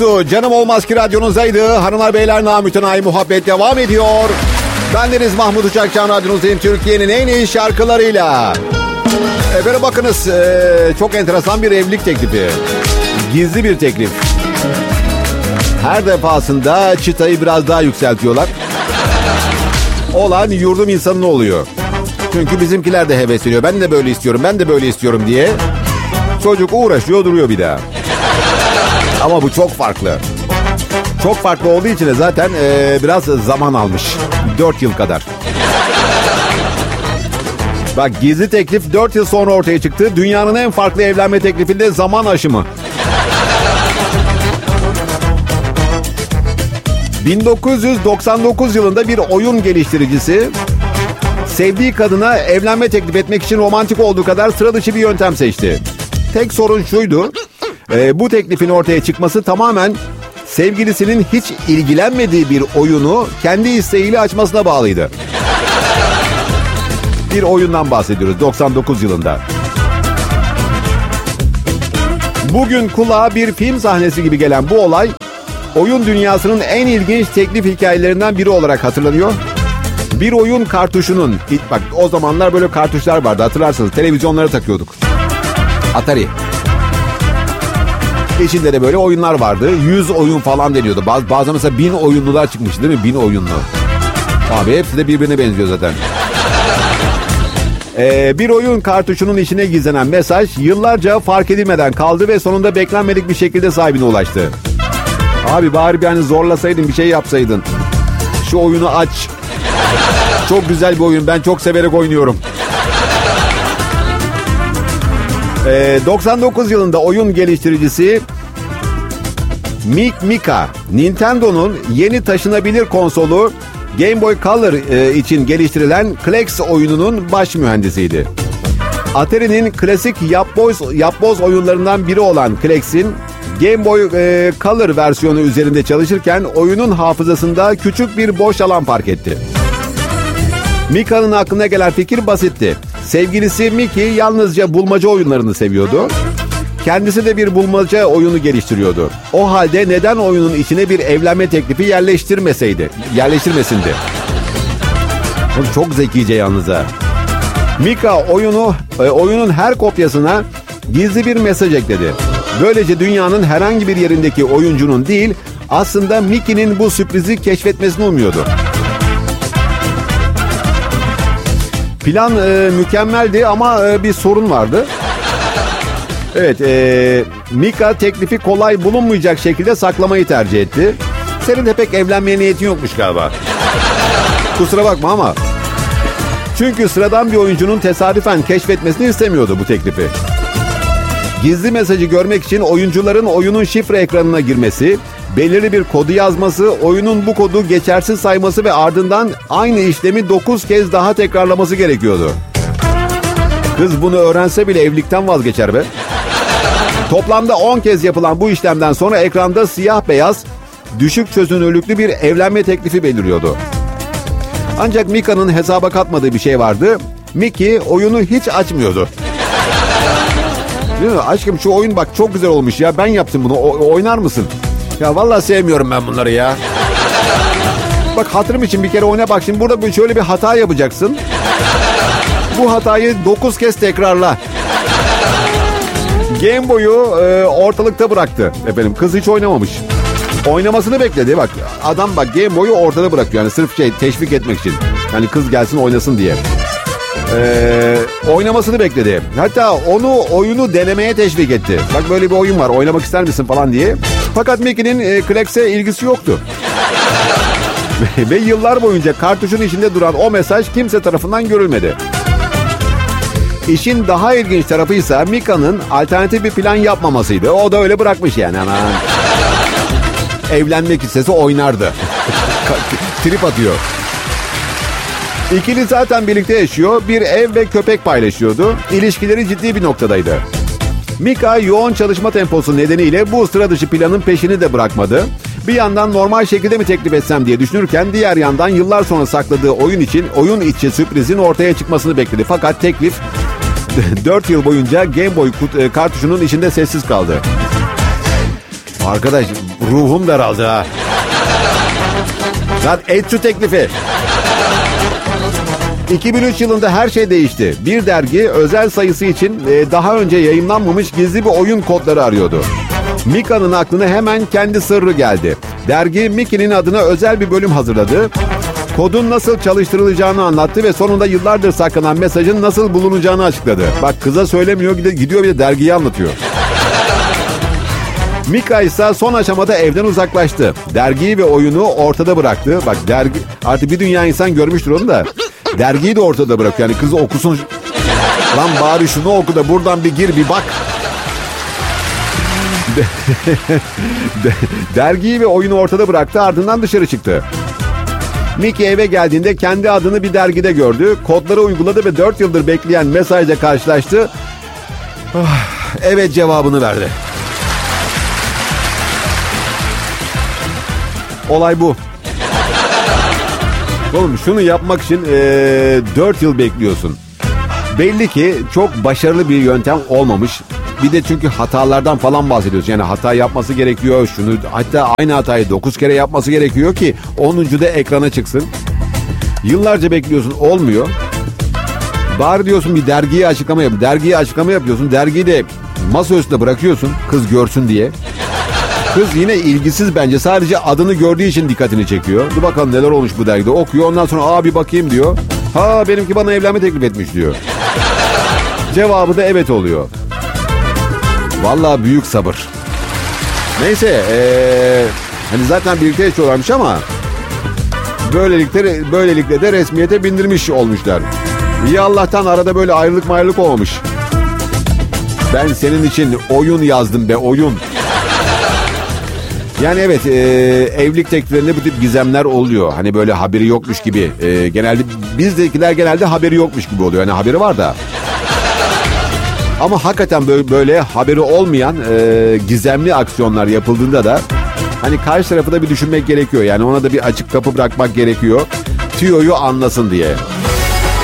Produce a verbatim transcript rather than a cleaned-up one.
Canım olmaz ki radyonuzdaydı. Hanımlar beyler, namütenayi muhabbet devam ediyor. Bendeniz Mahmut Uçakcan, radyonuzdayım Türkiye'nin en iyi şarkılarıyla. Efendim bakınız, ee, çok enteresan bir evlilik teklifi. Gizli bir teklif. Her defasında çıtayı biraz daha yükseltiyorlar. Olan yurdum insanın oluyor. Çünkü bizimkiler de hevesleniyor. Ben de böyle istiyorum, ben de böyle istiyorum diye. Çocuk uğraşıyor duruyor bir daha. Ama bu çok farklı. Çok farklı olduğu için de zaten e, biraz zaman almış. dört yıl kadar. Bak, gizli teklif dört yıl sonra ortaya çıktı. Dünyanın en farklı evlenme teklifinde zaman aşımı. bin dokuz yüz doksan dokuz yılında bir oyun geliştiricisi sevdiği kadına evlenme teklif etmek için romantik olduğu kadar sıra dışı bir yöntem seçti. Tek sorun şuydu. E, bu teklifin ortaya çıkması tamamen sevgilisinin hiç ilgilenmediği bir oyunu kendi isteğiyle açmasına bağlıydı. Bir oyundan bahsediyoruz doksan dokuz yılında. Bugün kulağa bir film sahnesi gibi gelen bu olay, oyun dünyasının en ilginç teklif hikayelerinden biri olarak hatırlanıyor. Bir oyun kartuşunun, bak o zamanlar böyle kartuşlar vardı, hatırlarsınız, televizyonlara takıyorduk. Atari. İçinde de böyle oyunlar vardı. yüz oyun falan deniyordu. Baz, bazen mesela bin oyunlular çıkmıştı değil mi? Bin oyunlu. Abi hepsi de birbirine benziyor zaten. Ee, bir oyun kartuşunun içine gizlenen mesaj yıllarca fark edilmeden kaldı ve sonunda beklenmedik bir şekilde sahibine ulaştı. Abi bari bir hani zorlasaydın, bir şey yapsaydın. Şu oyunu aç. Çok güzel bir oyun. Ben çok severek oynuyorum. Ee, doksan dokuz yılında oyun geliştiricisi Mick Mika, Nintendo'nun yeni taşınabilir konsolu Game Boy Color e, için geliştirilen Clex oyununun baş mühendisiydi. Atari'nin klasik yapboz, yapboz oyunlarından biri olan Clex'in Game Boy e, Color versiyonu üzerinde çalışırken oyunun hafızasında küçük bir boş alan fark etti. Mika'nın aklına gelen fikir basitti. Sevgilisi Mickey yalnızca bulmaca oyunlarını seviyordu. Kendisi de bir bulmaca oyunu geliştiriyordu. O halde neden oyunun içine bir evlenme teklifi yerleştirmeseydi, yerleştirmesindi? Çok zekice yalnız ha. Mika oyunu, oyunun her kopyasına gizli bir mesaj ekledi. Böylece dünyanın herhangi bir yerindeki oyuncunun değil, aslında Mickey'nin bu sürprizi keşfetmesini umuyordu. Plan e, mükemmeldi ama e, bir sorun vardı. Evet, e, Mika teklifi kolay bulunmayacak şekilde saklamayı tercih etti. Senin de pek evlenmeye niyetin yokmuş galiba. Kusura bakma ama. Çünkü sıradan bir oyuncunun tesadüfen keşfetmesini istemiyordu bu teklifi. Gizli mesajı görmek için oyuncuların oyunun şifre ekranına girmesi, belirli bir kodu yazması, oyunun bu kodu geçersiz sayması ve ardından aynı işlemi dokuz kez daha tekrarlaması gerekiyordu. Kız bunu öğrense bile evlilikten vazgeçer be. Toplamda on kez yapılan bu işlemden sonra ekranda siyah beyaz, düşük çözünürlüklü bir evlenme teklifi beliriyordu. Ancak Mika'nın hesaba katmadığı bir şey vardı. Mickey oyunu hiç açmıyordu. Değil mi? Aşkım şu oyun bak çok güzel olmuş ya, ben yaptım bunu, o- oynar mısın? Ya vallahi sevmiyorum ben bunları ya. Bak hatırım için bir kere oyna bak, şimdi burada şöyle bir hata yapacaksın. Bu hatayı dokuz kez tekrarla. Game Boy'u e, ortalıkta bıraktı. Efendim kız hiç oynamamış. Oynamasını bekledi bak. Adam bak Game Boy'u ortada bırakıyor. Yani sırf şey teşvik etmek için. Yani kız gelsin oynasın diye. Ee, oynamasını bekledi. Hatta onu oyunu denemeye teşvik etti. Bak böyle bir oyun var, oynamak ister misin falan diye. Fakat Mickey'nin e, Clex'e ilgisi yoktu. Ve yıllar boyunca kartuşun içinde duran o mesaj kimse tarafından görülmedi. İşin daha ilginç tarafı ise Mika'nın alternatif bir plan yapmamasıydı. O da öyle bırakmış yani. Aman. Evlenmek istese oynardı. Trip atıyor. İkili zaten birlikte yaşıyor. Bir ev ve köpek paylaşıyordu. İlişkileri ciddi bir noktadaydı. Mika yoğun çalışma temposu nedeniyle bu sıra dışı planın peşini de bırakmadı. Bir yandan normal şekilde mi teklif etsem diye düşünürken diğer yandan yıllar sonra sakladığı oyun için oyun içi sürprizin ortaya çıkmasını bekledi. Fakat teklif dört yıl boyunca Game Boy kartuşunun içinde sessiz kaldı. Arkadaş ruhum daraldı ha. Lan et şu teklifi. iki bin üç yılında her şey değişti. Bir dergi özel sayısı için daha önce yayınlanmamış gizli bir oyun kodları arıyordu. Mika'nın aklına hemen kendi sırrı geldi. Dergi Mickey'nin adına özel bir bölüm hazırladı. Kodun nasıl çalıştırılacağını anlattı ve sonunda yıllardır saklanan mesajın nasıl bulunacağını açıkladı. Bak kıza söylemiyor, gidiyor bir de dergiyi anlatıyor. Mika ise son aşamada evden uzaklaştı. Dergiyi ve oyunu ortada bıraktı. Bak dergi artık bir dünya insan görmüştür onu da. Dergiyi de ortada bırakıyor. Yani kızı okusun. Lan bari şunu oku da buradan bir gir bir bak. Dergiyi ve oyunu ortada bıraktı, ardından dışarı çıktı. Mickey eve geldiğinde kendi adını bir dergide gördü. Kodları uyguladı ve dört yıldır bekleyen mesajla karşılaştı. Evet cevabını verdi. Olay bu. Oğlum şunu yapmak için ee, dört yıl bekliyorsun. Belli ki çok başarılı bir yöntem olmamış. Bir de çünkü hatalardan falan bahsediyoruz. Yani hata yapması gerekiyor. Şunu hatta aynı hatayı dokuz kere yapması gerekiyor ki onuncuda ekrana çıksın. Yıllarca bekliyorsun, olmuyor. Bari diyorsun bir dergiye açıklama yap. Dergiye açıklama yapıyorsun. Dergiyi de masa üstüne bırakıyorsun kız görsün diye. Kız yine ilgisiz bence. Sadece adını gördüğü için dikkatini çekiyor. Dur bakalım neler olmuş bu dergide. Okuyor, ondan sonra aa bir bakayım diyor. Ha benimki bana evlenme teklif etmiş diyor. Cevabı da evet oluyor. Vallahi büyük sabır. Neyse ee, hani zaten birlikte yaşıyorlarmış ama böylelikle, böylelikle de resmiyete bindirmiş olmuşlar. İyi Allah'tan arada böyle ayrılık mayrılık olmamış. Ben senin için oyun yazdım be, oyun. Yani evet e, evlilik tekliflerinde bu tip gizemler oluyor. Hani böyle haberi yokmuş gibi. E, genelde bizdekiler genelde haberi yokmuş gibi oluyor. Hani haberi var da. Ama hakikaten böyle, böyle haberi olmayan e, gizemli aksiyonlar yapıldığında da hani karşı tarafı da bir düşünmek gerekiyor. Yani ona da bir açık kapı bırakmak gerekiyor. Tüyoyu anlasın diye.